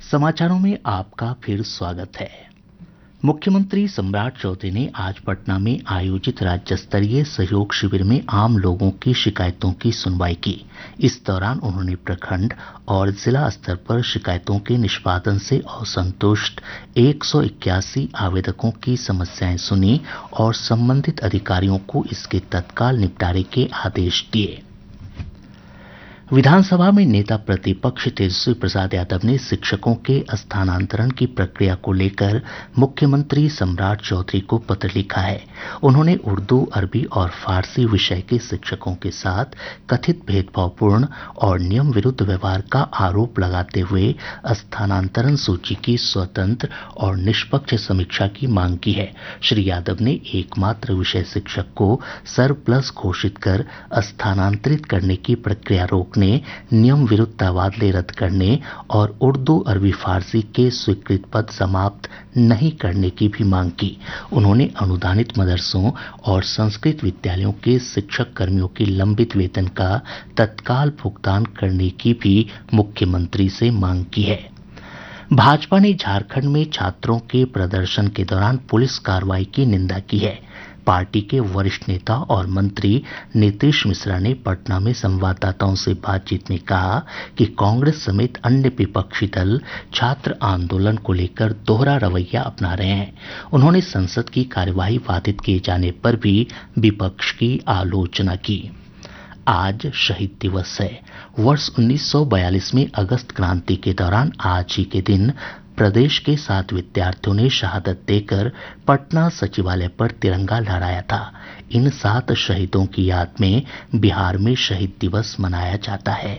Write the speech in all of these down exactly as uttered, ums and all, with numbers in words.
समाचारों में आपका फिर स्वागत है। मुख्यमंत्री सम्राट चौधरी ने आज पटना में आयोजित राज्य स्तरीय सहयोग शिविर में आम लोगों की शिकायतों की सुनवाई की। इस दौरान उन्होंने प्रखंड और जिला स्तर पर शिकायतों के निष्पादन से असंतुष्ट एक सौ इक्यासी आवेदकों की समस्याएं सुनी और संबंधित अधिकारियों को इसके तत्काल निपटारे के आदेश दिए। विधानसभा में नेता प्रतिपक्ष तेजस्वी प्रसाद यादव ने शिक्षकों के स्थानांतरण की प्रक्रिया को लेकर मुख्यमंत्री सम्राट चौधरी को पत्र लिखा है। उन्होंने उर्दू, अरबी और फारसी विषय के शिक्षकों के साथ कथित भेदभावपूर्ण और नियम विरुद्ध व्यवहार का आरोप लगाते हुए स्थानांतरण सूची की स्वतंत्र और निष्पक्ष समीक्षा की मांग की है। श्री यादव ने एकमात्र विषय शिक्षक को सरप्लस घोषित कर स्थानांतरित करने की प्रक्रिया रोक ने नियम विरुद्ध तबादले रद्द करने और उर्दू, अरबी, फारसी के स्वीकृत पद समाप्त नहीं करने की भी मांग की। उन्होंने अनुदानित मदरसों और संस्कृत विद्यालयों के शिक्षक कर्मियों के लंबित वेतन का तत्काल भुगतान करने की भी मुख्यमंत्री से मांग की है। भाजपा ने झारखंड में छात्रों के प्रदर्शन के दौरान पुलिस कार्रवाई की निंदा की है। पार्टी के वरिष्ठ नेता और मंत्री नीतीश मिश्रा ने पटना में संवाददाताओं से बातचीत में कहा कि कांग्रेस समेत अन्य विपक्षी दल छात्र आंदोलन को लेकर दोहरा रवैया अपना रहे हैं। उन्होंने संसद की कार्यवाही बाधित किए जाने पर भी विपक्ष की आलोचना की। आज शहीद दिवस है। वर्ष उन्नीस सौ बयालीस में अगस्त क्रांति के दौरान आज ही के दिन प्रदेश के सात विद्यार्थियों ने शहादत देकर पटना सचिवालय पर तिरंगा लहराया था। इन सात शहीदों की याद में बिहार में शहीद दिवस मनाया जाता है।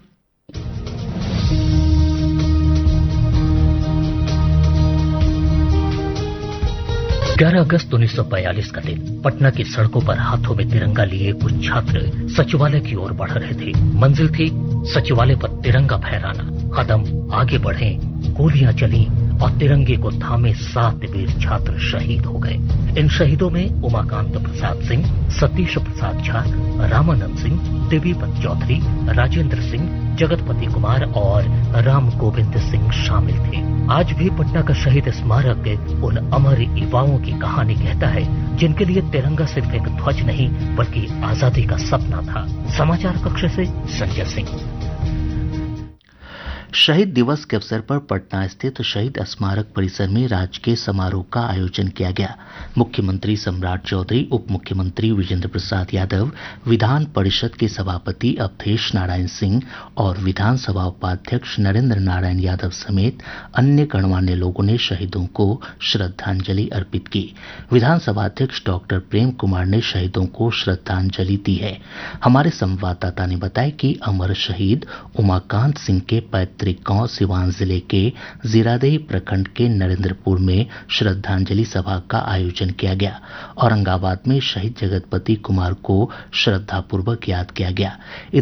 ग्यारह अगस्त उन्नीस सौ बयालीस का दिन पटना की सड़कों पर हाथों में तिरंगा लिए कुछ छात्र सचिवालय की ओर बढ़ रहे थे। मंजिल थी सचिवालय पर तिरंगा फहराना। कदम आगे बढ़े, गोलियां चली और तिरंगे को थामे सात वीर छात्र शहीद हो गए। इन शहीदों में उमाकांत प्रसाद सिंह, सतीश प्रसाद झा, रामानंद सिंह, देवीपत चौधरी, राजेंद्र सिंह, जगतपति कुमार और राम गोविंद सिंह शामिल थे। आज भी पटना का शहीद स्मारक उन अमर युवाओं की कहानी कहता है जिनके लिए तिरंगा सिर्फ एक ध्वज नहीं बल्कि आजादी का सपना था। समाचार कक्ष से संजय सिंह। शहीद दिवस के अवसर पर पटना स्थित शहीद स्मारक परिसर में राजकीय समारोह का आयोजन किया गया। मुख्यमंत्री सम्राट चौधरी, उप मुख्यमंत्री विजेंद्र प्रसाद यादव, विधान परिषद के सभापति अवधेश नारायण सिंह और विधानसभा उपाध्यक्ष नरेंद्र नारायण यादव समेत अन्य गणमान्य लोगों ने शहीदों को श्रद्धांजलि अर्पित की। विधानसभा अध्यक्ष डॉक्टर प्रेम कुमार ने शहीदों को श्रद्धांजलि दी है। हमारे संवाददाता ने बताया कि अमर शहीद उमाकांत सिंह के पैतृक गांव सिवान जिले के जीरादेई प्रखंड के नरेंद्रपुर में श्रद्धांजलि सभा का आयोजन किया गया। औरंगाबाद में शहीद जगतपति कुमार को श्रद्धापूर्वक याद किया गया।